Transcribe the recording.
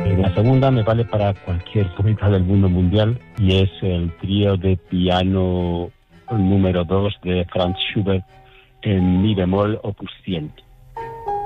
La segunda me vale para cualquier poeta del mundo mundial y es el trío de piano número 2 de Franz Schubert en mi bemol opus 100.